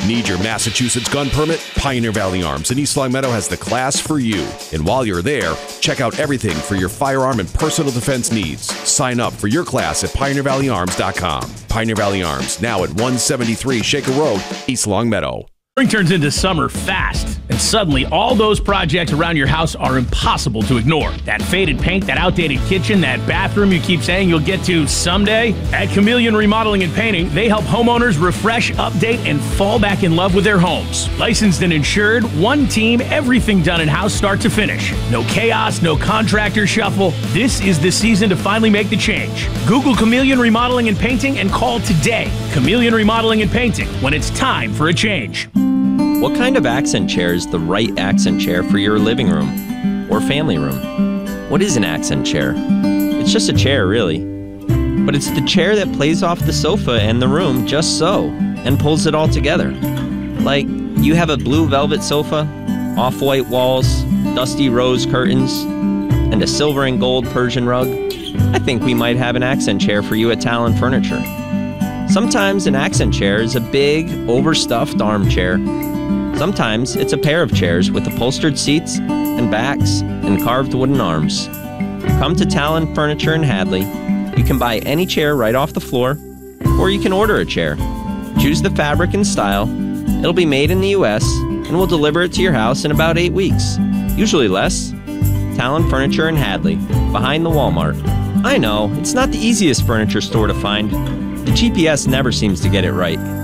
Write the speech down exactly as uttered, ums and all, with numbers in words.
Need your Massachusetts gun permit? Pioneer Valley Arms in East Long Meadow has the class for you. And while you're there, check out everything for your firearm and personal defense needs. Sign up for your class at pioneer valley arms dot com. Pioneer Valley Arms, now at one seventy-three Shaker Road, East Long Meadow. Spring turns into summer fast, and suddenly all those projects around your house are impossible to ignore. That faded paint, that outdated kitchen, that bathroom you keep saying you'll get to someday. At Chameleon Remodeling and Painting, they help homeowners refresh, update, and fall back in love with their homes. Licensed and insured, one team, everything done in-house start to finish. No chaos, no contractor shuffle. This is the season to finally make the change. Google Chameleon Remodeling and Painting and call today. Chameleon Remodeling and Painting, when it's time for a change. What kind of accent chair is the right accent chair for your living room or family room? What is an accent chair? It's just a chair, really. But it's the chair that plays off the sofa and the room just so, and pulls it all together. Like, you have a blue velvet sofa, off-white walls, dusty rose curtains, and a silver and gold Persian rug. I think we might have an accent chair for you at Talon Furniture. Sometimes an accent chair is a big, overstuffed armchair. Sometimes it's a pair of chairs with upholstered seats and backs and carved wooden arms. Come to Talon Furniture in Hadley. You can buy any chair right off the floor, or you can order a chair. Choose the fabric and style. It'll be made in the U S, and we'll deliver it to your house in about eight weeks. Usually less. Talon Furniture in Hadley, behind the Walmart. I know, it's not the easiest furniture store to find. The G P S never seems to get it right.